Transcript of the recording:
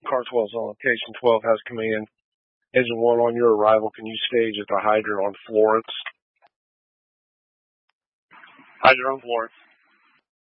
Car 12's on location. 12 has command. Engine 1, on your arrival, can you stage at the hydrant on Florence? Hydrant on Florence.